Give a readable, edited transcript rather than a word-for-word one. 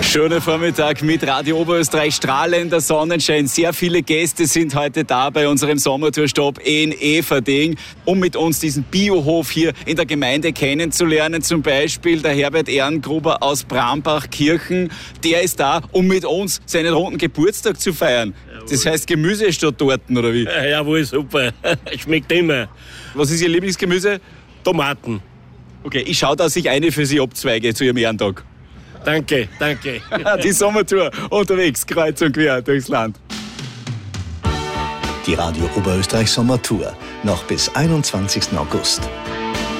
Schöner Vormittag mit Radio Oberösterreich, strahlender Sonnenschein. Sehr viele Gäste sind heute da bei unserem Sommertourstopp in Everding, um mit uns diesen Biohof hier in der Gemeinde kennenzulernen. Zum Beispiel der Herbert Ehrengruber aus Brambachkirchen. Der ist da, um mit uns seinen runden Geburtstag zu feiern. Das heißt Gemüse statt Torten, oder wie? Jawohl, super. Schmeckt immer. Was ist Ihr Lieblingsgemüse? Tomaten. Okay, ich schaue, dass ich eine für Sie abzweige zu Ihrem Ehrentag. Danke, danke. Die Sommertour unterwegs, kreuz und quer durchs Land. Die Radio Oberösterreich Sommertour noch bis 21. August.